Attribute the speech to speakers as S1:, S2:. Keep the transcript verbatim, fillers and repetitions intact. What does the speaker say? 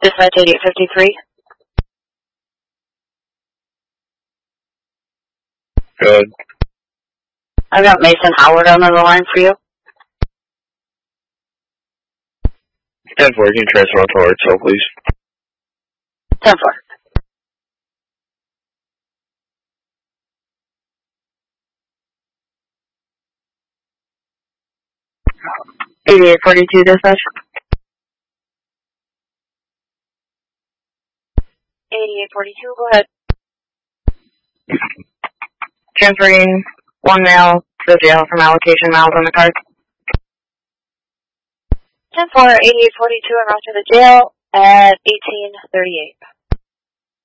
S1: Dispatch eighty-eight fifty-three.
S2: Good.
S1: I've got Mason Howard on the line for you.
S2: ten four, you can transfer on to Hard Cell, please.
S1: ten four. eighty-eight forty-two dispatch. eighty-eight forty-two, go ahead. Transferring one male to the jail from allocation miles on the card. ten four, eighty-eight forty-two, en route to the jail at eighteen thirty-eight.